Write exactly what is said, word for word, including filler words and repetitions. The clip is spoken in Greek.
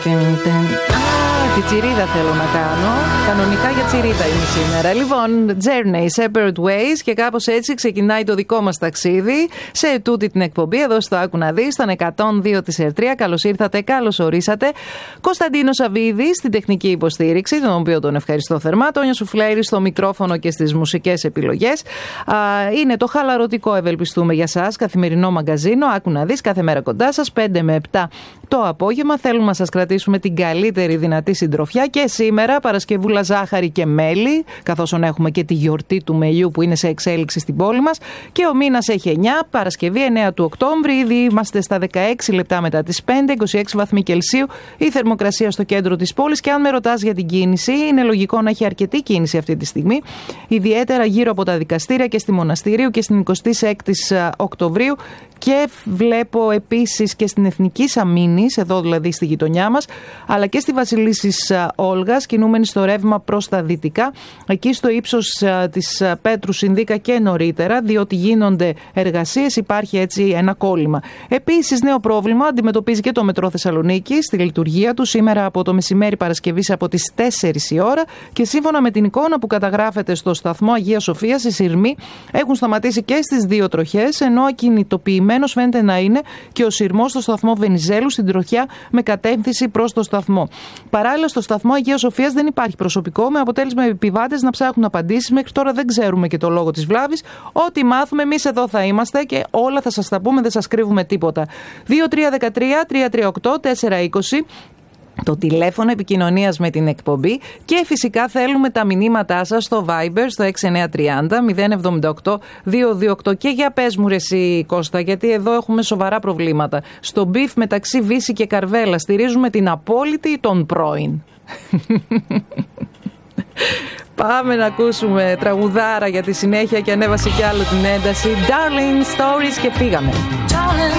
Τη τσιρίδα θέλω να κάνω. Κανονικά για τσιρίδα είναι σήμερα. Λοιπόν, Journey, Separate Ways, και κάπως έτσι ξεκινάει το δικό μας ταξίδι σε τούτη την εκπομπή. Εδώ στο Άκου να δεις, στον εκατόν δύο της Ερτρία. Καλώς ήρθατε, καλώς ορίσατε. Κωνσταντίνος Αβίδης στην τεχνική υποστήριξη, τον οποίο τον ευχαριστώ θερμά. Τόνια Σουφλέρη στο μικρόφωνο και στις μουσικές επιλογές. Είναι το χαλαρωτικό, ευελπιστούμε για σας, καθημερινό μαγκαζίνο. Άκου να δεις, κάθε μέρα κοντά σας, πέντε με επτά το απόγευμα. Θέλουμε να σας κρατήσουμε την καλύτερη δυνατή συντροφιά και σήμερα Παρασκευούλα ζάχαρη και μέλι, καθώς έχουμε και τη γιορτή του μελιού που είναι σε εξέλιξη στην πόλη μας. Και ο μήνας έχει εννιά, Παρασκευή εννέα του Οκτώβρη, ήδη είμαστε στα δεκαέξι λεπτά μετά τις πέντε, είκοσι έξι βαθμοί Κελσίου η θερμοκρασία στο κέντρο της πόλης. Και αν με ρωτάς για την κίνηση, είναι λογικό να έχει αρκετή κίνηση αυτή τη στιγμή, ιδιαίτερα γύρω από τα δικαστήρια και στη Μοναστηρίου και στην εικοστή έκτη Οκτωβρίου. Και βλέπω επίσης και στην Εθνική Σαμίνης, εδώ δηλαδή στη γειτονιά μας, αλλά και στη Βασιλίσσης Όλγας, κινούμενη στο ρεύμα προς τα δυτικά, εκεί στο ύψος της Πέτρου Συνδίκα και νωρίτερα, διότι γίνονται εργασίες, υπάρχει έτσι ένα κόλλημα. Επίσης, νέο πρόβλημα αντιμετωπίζει και το Μετρό Θεσσαλονίκη στη λειτουργία του σήμερα από το μεσημέρι Παρασκευής από τις τέσσερις η ώρα, και σύμφωνα με την εικόνα που καταγράφεται στο σταθμό Αγία Σοφίας, οι σειρμοί έχουν σταματήσει και στις δύο τροχές, ενώ ακινητοποιημένοι φαίνεται να είναι και ο σειρμός στο σταθμό Βενιζέλου στην τροχιά με κατεύθυνση προς το σταθμό. Παράλληλα, στο σταθμό Αγία Σοφίας δεν υπάρχει προσωπικό, με αποτέλεσμα οι επιβάτες να ψάχνουν απαντήσεις. Μέχρι τώρα δεν ξέρουμε και το λόγο της βλάβης. Ό,τι μάθουμε, εμείς εδώ θα είμαστε και όλα θα σας τα πούμε, δεν σας κρύβουμε τίποτα. δύο τρία ένα τρία τρία τρία οκτώ τέσσερα είκοσι το τηλέφωνο επικοινωνίας με την εκπομπή, και φυσικά θέλουμε τα μηνύματά σας στο Viber στο έξι εννιά τρία μηδέν μηδέν εβδομήντα οκτώ διακόσια είκοσι οκτώ. Και για πες μου ρε εσύ Κώστα, γιατί εδώ έχουμε σοβαρά προβλήματα. Στο μπιφ μεταξύ Βύση και Καρβέλα στηρίζουμε την απόλυτη ή τον πρώην? Πάμε να ακούσουμε τραγουδάρα για τη συνέχεια, και ανέβασε κι άλλο την ένταση. Darling Stories, και φύγαμε. Darling